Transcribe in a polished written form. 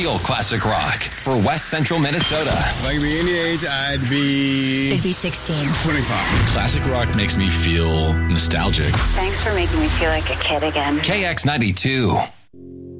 real classic rock for West Central Minnesota. If I could be any age, I'd be... It'd be 16. 25. Classic rock makes me feel nostalgic. Thanks for making me feel like a kid again. KX92.